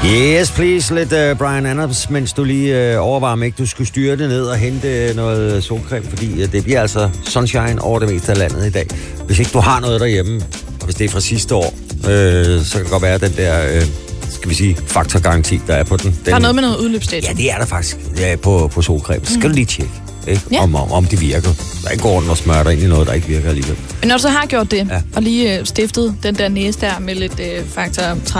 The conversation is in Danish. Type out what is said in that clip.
Yes, please. Lidt Bryan Adams, mens du lige overvejer, om ikke du skulle styre det ned og hente noget solcreme, fordi det bliver altså sunshine over det meste af landet i dag. Hvis ikke du har noget derhjemme, og hvis det er fra sidste år, så kan det godt være, at den der, skal vi sige, faktorgaranti, der er på den. Der er noget med noget udløbsdato. Ja, det er der faktisk på solcreme. Så skal du lige tjekke, ikke? Ja. Om det virker. Der er ikke ordentligt at smøre dig ind i noget, der ikke virker alligevel. Men når du så har gjort det, og lige stiftet den der næse der med lidt faktor